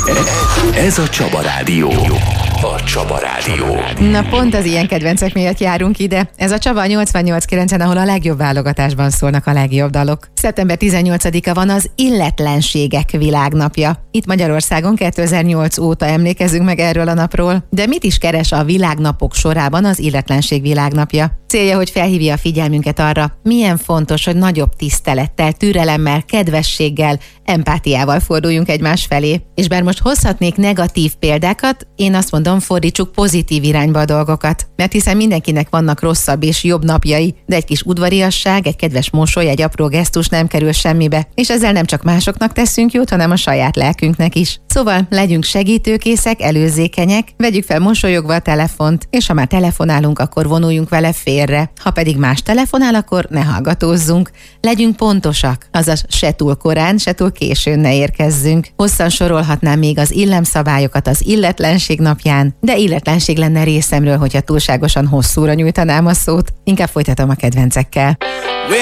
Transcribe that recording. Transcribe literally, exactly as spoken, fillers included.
Ez a Csaba Rádió. A Csaba Rádió. Na pont az ilyen kedvencek miatt járunk ide. Ez a Csaba nyolcvannyolc kilencen, ahol a legjobb válogatásban szólnak a legjobb dalok. szeptember tizennyolcadika van az Illetlenségek Világnapja. Itt Magyarországon kétezer-nyolc óta emlékezünk meg erről a napról. De mit is keres a világnapok sorában az Illetlenség Világnapja? Célja, hogy felhívja a figyelmünket arra, milyen fontos, hogy nagyobb tisztelettel, türelemmel, kedvességgel, empátiával forduljunk egymás felé. És bár most hozhatnék negatív példákat, én azt mondom, fordítsuk pozitív irányba a dolgokat. Mert hiszen mindenkinek vannak rosszabb és jobb napjai, de egy kis udvariasság, egy kedves mosoly, egy apró gesztus nem kerül semmibe. És ezzel nem csak másoknak teszünk jót, hanem a saját lelkünknek is. Szóval legyünk segítőkészek, előzékenyek, vegyük fel mosolyogva a telefont, és ha már telefonálunk, akkor vonuljunk vele félre. Ha pedig más telefonál, akkor ne hallgatózzunk. Legyünk pontosak, azaz se túl korán, se túl későn ne érkezzünk. Hosszan sorolhatnám még az illemszabályokat az illetlenség napján, de illetlenség lenne részemről, hogyha túlságosan hosszúra nyújtanám a szót. Inkább folytatom a kedvencekkel.